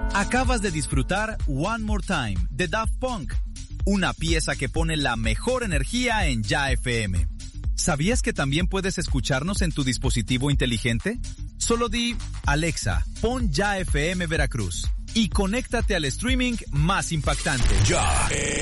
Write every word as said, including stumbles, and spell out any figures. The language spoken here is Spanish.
Acabas de disfrutar One More Time de Daft Punk, una pieza que pone la mejor energía en Ya F M. ¿Sabías que también puedes escucharnos en tu dispositivo inteligente? Solo di, Alexa, pon Ya F M Veracruz y conéctate al streaming más impactante. Ya